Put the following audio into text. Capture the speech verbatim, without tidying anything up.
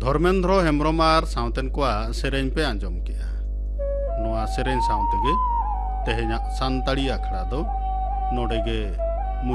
धर्मेंद्र हेम्ब्रम और सावतेन को सेरें पे आंजम किया नुआ सेरें सावते गे तेहेना सानताड़ी आखड़ा दो नोडे गे